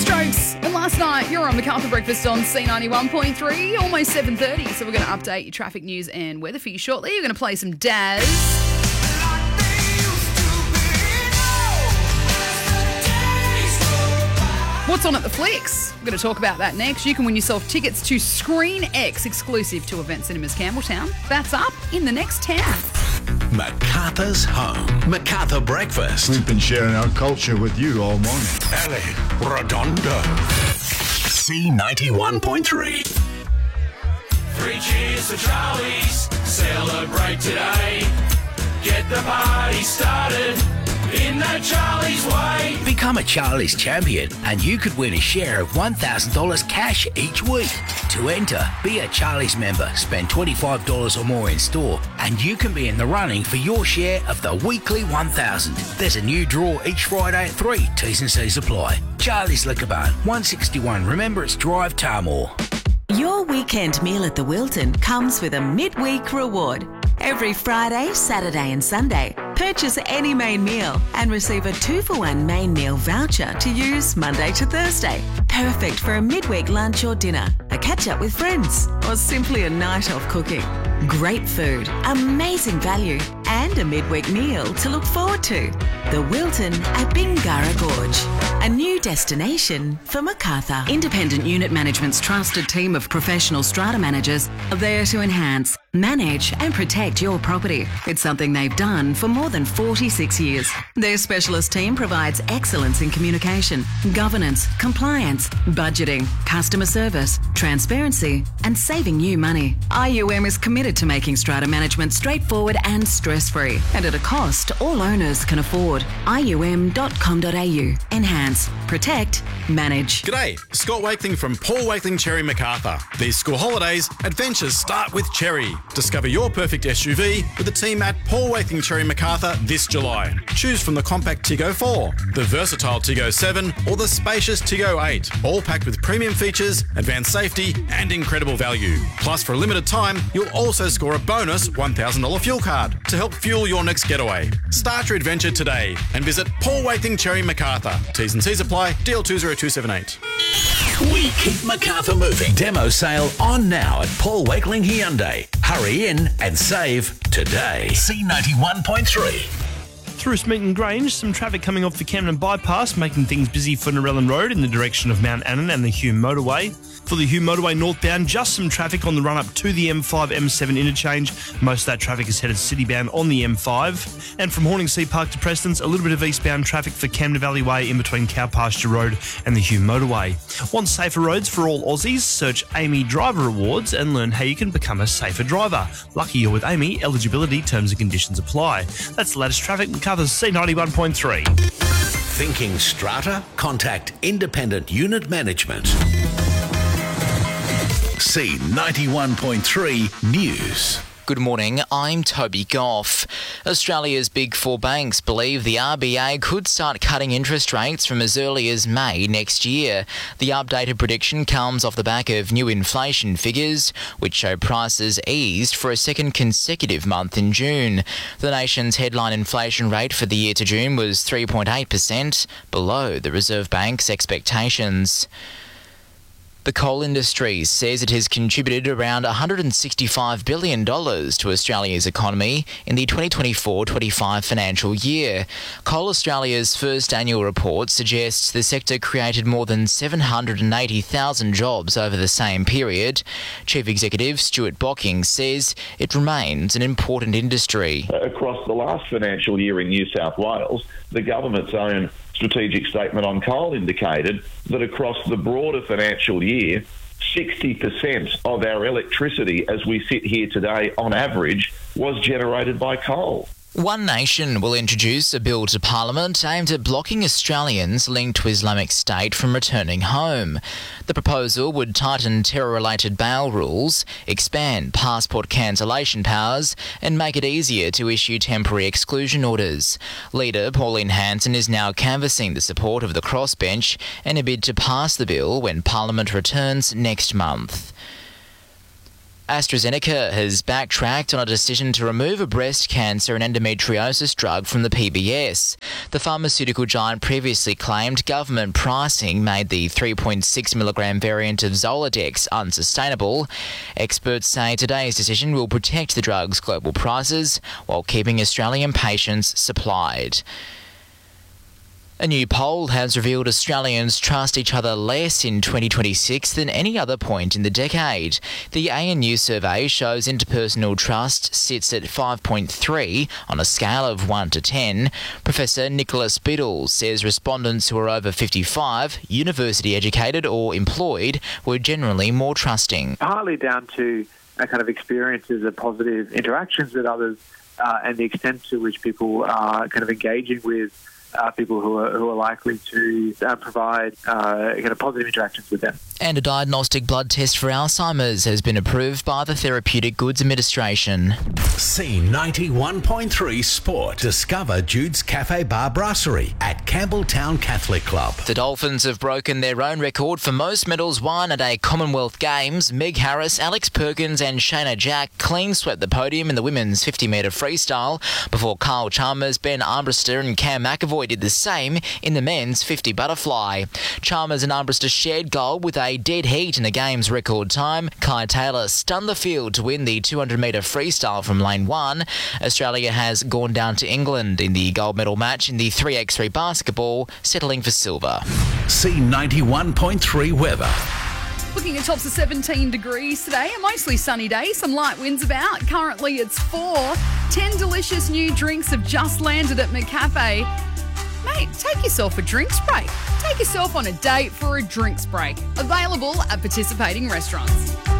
Strokes. And last night, you're on MacArthur Breakfast on C91.3, almost 7:30. So we're going to update your traffic news and weather for you shortly. We're going to play some Daz. What's on at the Flicks? We're going to talk about that next. You can win yourself tickets to Screen X, exclusive to Event Cinemas Campbelltown. That's up in the next 10. MacArthur's home. MacArthur Breakfast. We've been sharing our culture with you all morning. Ellie Redondo. C91.3. 3 cheers for Charlie's. Celebrate today. Get the party started in that Charlie's way. Become a Charlie's champion and you could win a share of $1,000 cash each week. To enter, be a Charlie's member, spend $25 or more in store, and you can be in the running for your share of the weekly 1,000. There's a new draw each Friday at 3. T's and C's apply. Charlie's Liquor Barn, 161 Remembrance Drive, Tarmore. Your weekend meal at the Wilton comes with a midweek reward. Every Friday, Saturday and Sunday, purchase any main meal and receive a 2-for-1 main meal voucher to use Monday to Thursday. Perfect for a midweek lunch or dinner, a catch-up with friends, or simply a night off cooking. Great food, amazing value, and a midweek meal to look forward to. The Wilton at Bingara Gorge, a new destination for MacArthur. Independent Unit Management's trusted team of professional strata managers are there to enhance, manage and protect your property. It's something they've done for more than 46 years. Their specialist team provides excellence in communication, governance, compliance, budgeting, customer service, transparency and saving you money. IUM is committed to making strata management straightforward and stress-free and at a cost all owners can afford. IUM.com.au. Enhance, protect, manage. G'day, Scott Wakeling from Paul Wakeling Cherry MacArthur. These school holidays, adventures start with Cherry. Discover your perfect SUV with the team at Paul Wakeling Cherry MacArthur this July. Choose from the compact Tiggo 4, the versatile Tiggo 7 or the spacious Tiggo 8, all packed with premium features, advanced safety and incredible value. Plus, for a limited time, you'll also score a bonus $1,000 fuel card to help fuel your next getaway. Start your adventure today and visit Paul Wakeling Cherry MacArthur. T's and C's apply. DL20278. We keep MacArthur moving. Demo sale on now at Paul Wakeling Hyundai. Hurry in and save today. C91.3. Through Smeaton Grange, some traffic coming off the Camden Bypass, making things busy for Narellan Road in the direction of Mount Annan and the Hume Motorway. For the Hume Motorway northbound, just some traffic on the run-up to the M5-M7 interchange. Most of that traffic is headed citybound on the M5. And from Horningsea Park to Prestons, a little bit of eastbound traffic for Camden Valley Way in between Cow Pasture Road and the Hume Motorway. Want safer roads for all Aussies? Search Amy Driver Awards and learn how you can become a safer driver. Lucky you're with Amy, eligibility, terms and conditions apply. That's the latest traffic and covers C91.3. Thinking strata? Contact Independent Unit Management. C91.3 News. Good morning, I'm Toby Goff. Australia's Big Four banks believe the RBA could start cutting interest rates from as early as May next year. The updated prediction comes off the back of new inflation figures, which show prices eased for a second consecutive month in June. The nation's headline inflation rate for the year to June was 3.8%, below the Reserve Bank's expectations. The coal industry says it has contributed around $165 billion to Australia's economy in the 2024-25 financial year. Coal Australia's first annual report suggests the sector created more than 780,000 jobs over the same period. Chief Executive Stuart Bocking says it remains an important industry. Across the last financial year in New South Wales, the government's own strategic statement on coal indicated that across the broader financial year, 60% of our electricity as we sit here today on average was generated by coal. One Nation will introduce a bill to Parliament aimed at blocking Australians linked to Islamic State from returning home. The proposal would tighten terror-related bail rules, expand passport cancellation powers, and make it easier to issue temporary exclusion orders. Leader Pauline Hanson is now canvassing the support of the crossbench in a bid to pass the bill when Parliament returns next month. AstraZeneca has backtracked on a decision to remove a breast cancer and endometriosis drug from the PBS. The pharmaceutical giant previously claimed government pricing made the 3.6 milligram variant of Zoladex unsustainable. Experts say today's decision will protect the drug's global prices while keeping Australian patients supplied. A new poll has revealed Australians trust each other less in 2026 than any other point in the decade. The ANU survey shows interpersonal trust sits at 5.3 on a scale of 1 to 10. Professor Nicholas Biddle says respondents who are over 55, university educated or employed, were generally more trusting. Partly down to kind of experiences of positive interactions with others and the extent to which people are kind of engaging with people who are likely to provide kind of positive interactions with them. And a diagnostic blood test for Alzheimer's has been approved by the Therapeutic Goods Administration. C91.3 Sport. Discover Jude's Cafe Bar Brasserie at Campbelltown Catholic Club. The Dolphins have broken their own record for most medals won at a Commonwealth Games. Meg Harris, Alex Perkins and Shayna Jack clean swept the podium in the women's 50-metre freestyle before Kyle Chalmers, Ben Armbruster and Cam McAvoy did the same in the men's 50 butterfly. Chalmers and Armbruster shared gold with a dead heat in the game's record time. Kai Taylor stunned the field to win the 200-metre freestyle from lane 1. Australia has gone down to England in the gold medal match in the 3x3 basketball, settling for silver. C91.3 weather. Looking at tops of 17 degrees today, a mostly sunny day, some light winds about. Currently it's 4. 10 delicious new drinks have just landed at McCafe. Mate, take yourself a drinks break. Take yourself on a date for a drinks break. Available at participating restaurants.